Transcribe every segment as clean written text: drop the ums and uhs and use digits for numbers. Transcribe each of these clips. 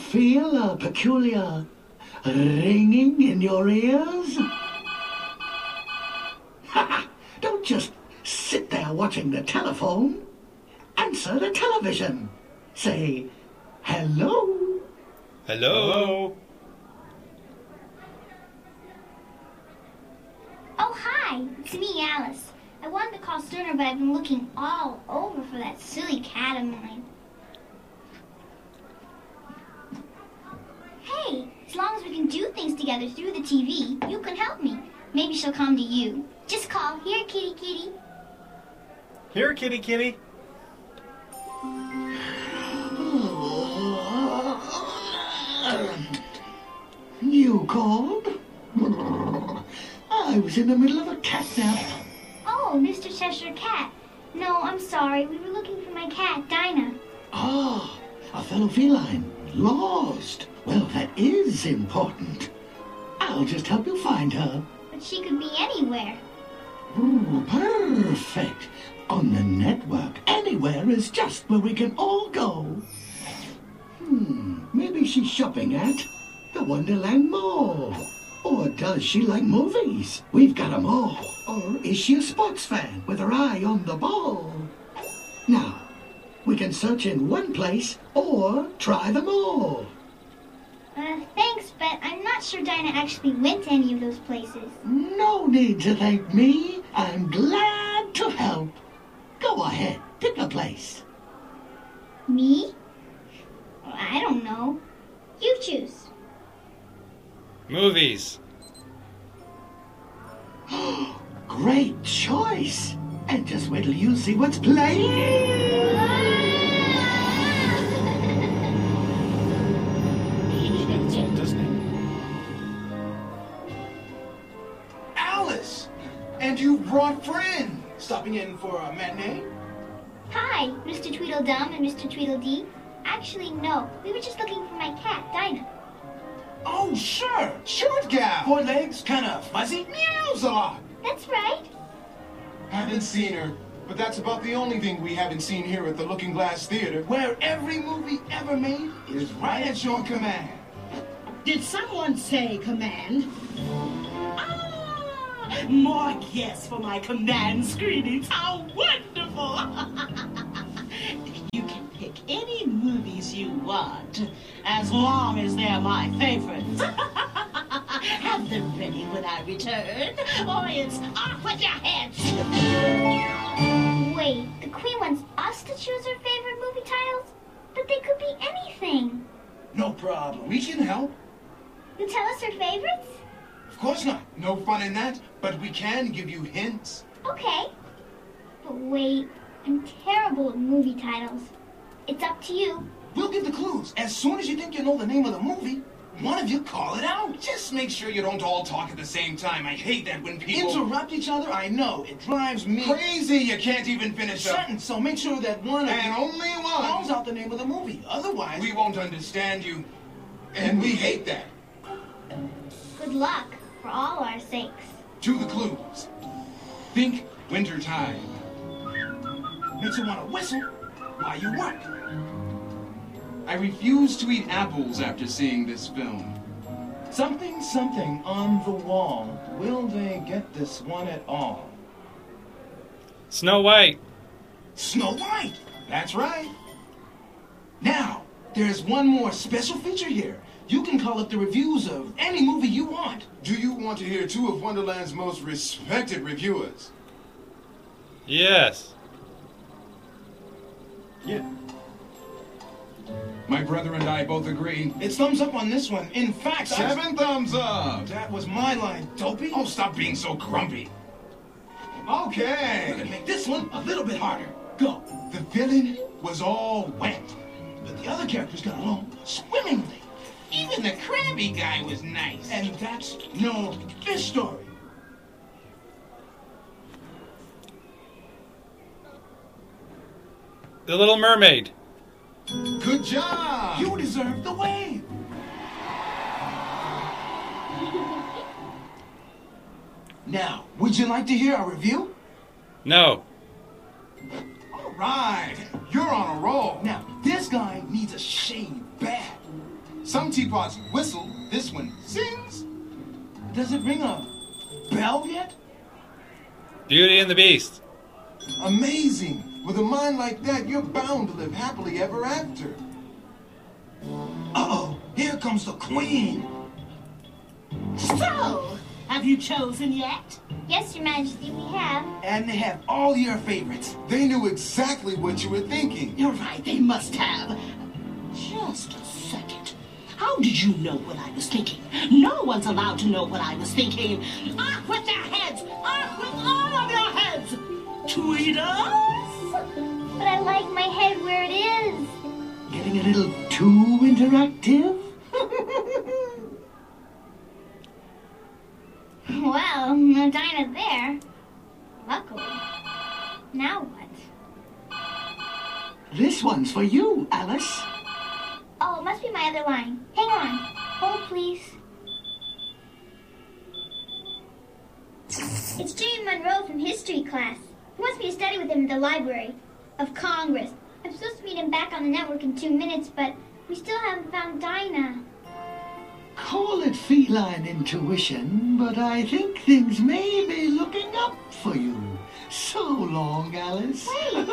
feel a peculiar ringing in your ears? Don't just sit there watching the telephone. Answer the television. Say, hello. Hello. Oh, hi. It's me, Alice. I wanted to call sooner, but I've been looking all over for that silly cat of mine. Hey, as long as we can do things together through the TV, you can help me. Maybe she'll come to you. Just call, here, kitty, kitty. Here, kitty, kitty. You called? I was in the middle of a cat nap. Oh, Mr. Cheshire Cat. No, I'm sorry. We were looking for my cat, Dinah. Ah, a fellow feline. Lost. Well, that is important. I'll just help you find her. But she could be anywhere. Ooh, perfect. On the network, anywhere is just where we can all go. Maybe she's shopping at the Wonderland Mall. Or does she like movies? We've got 'em all. Or is she a sports fan with her eye on the ball? Now, we can search in one place or try them all. Thanks, but I'm not sure Dinah actually went to any of those places. No need to thank me. I'm glad to help. Go ahead, pick a place. Me? I don't know. You choose. Movies. Great choice. And just wait till you see what's playing. That's all Disney. Alice! And you brought friends. Stopping in for a matinee? Hi, Mr. Tweedledum and Mr. Tweedledee. Actually, no. We were just looking for my cat, Dinah. Oh, sure. Short gal. 4 legs, kind of fuzzy. Meows a lot. That's right. Haven't seen her, but that's about the only thing we haven't seen here at the Looking Glass Theater. Where every movie ever made is right at your command. Did someone say command? More guests for my command screenings. How wonderful! You can pick any movies you want, as long as they're my favorites. Have them ready when I return, or it's off with your heads! Wait, the Queen wants us to choose her favorite movie titles? But they could be anything. No problem. We can help. You tell us her favorites? Of course not. No fun in that, but we can give you hints. Okay. But wait, I'm terrible at movie titles. It's up to you. We'll give the clues. As soon as you think you know the name of the movie, one of you call it out. Just make sure you don't all talk at the same time. I hate that when people Interrupt each other? I know. It drives me crazy. You can't even finish a sentence. So make sure that one of and you only calls one. out the name of the movie. Otherwise, We won't understand you, and we hate that. Good luck, for all our sakes. To the clues. Think wintertime. makes you want to whistle while you work. I refuse to eat apples after seeing this film. Something, something on the wall. Will they get this one at all? Snow White. Snow White. That's right. Now, there's one more special feature here. You can call up the reviews of any movie you want. Do you want to hear two of Wonderland's most respected reviewers? Yes. Yeah. My brother and I both agree. It's thumbs up on this one. In fact, 7 thumbs up! that was my line, Dopey. Oh, stop being so grumpy. We're Okay. gonna make this one a little bit harder. Go. The villain was all wet. But the other characters got along swimmingly. Even the crabby guy was nice. And that's no fish story. The Little Mermaid. Good job! You deserve the wave. Now, would you like to hear our review? No. All right. You're on a roll. Now, this guy needs a shave bad. Some teapots whistle, this one sings. Does it ring a bell yet? Beauty and the Beast. Amazing. With a mind like that, you're bound to live happily ever after. Uh-oh, here comes the queen. So, have you chosen yet? Yes, Your Majesty, we have. And they have all your favorites. They knew exactly what you were thinking. You're right, they must have. Just a second. How did you know what I was thinking? No one's allowed to know what I was thinking. Off with their heads! Off with all of your heads! Tweeters! But I like my head where it is. Getting a little too interactive? Well, no Dinah there. Luckily. Now what? This one's for you, Alice. Oh, it must be my other line. Hang on. Hold, please. It's Jimmy Monroe from history class. He wants me to study with him at the Library of Congress. I'm supposed to meet him back on the network in 2 minutes, but we still haven't found Dinah. Call it feline intuition, but I think things may be looking up for you. So long, Alice. Wait,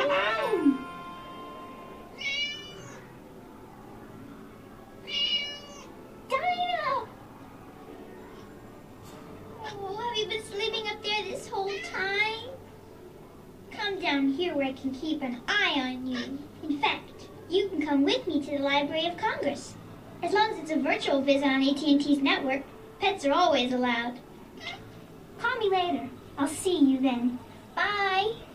Dinah! Oh, have you been sleeping up there this whole time? Come down here where I can keep an eye on you. In fact, you can come with me to the Library of Congress. As long as it's a virtual visit on AT&T's network, pets are always allowed. Call me later. I'll see you then. Bye.